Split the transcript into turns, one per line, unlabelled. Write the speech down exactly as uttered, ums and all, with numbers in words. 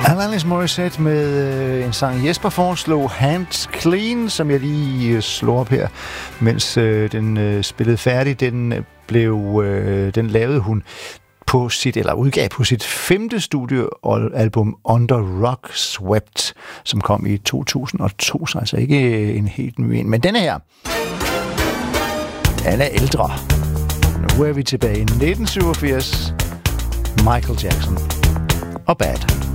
Alanis Morissette med øh, en sang, Jesper foreslog, Hands Clean, som jeg lige øh, slår op her, mens øh, den øh, spillede færdig. Den blev, øh, den lavede hun på sit, eller udgav på sit femte studioalbum Under Rock Swept, som kom i to tusind og to, så altså ikke en helt ny en. Men denne her, den er ældre. Nu er vi tilbage i nitten syvogfirs. Michael Jackson og Bad.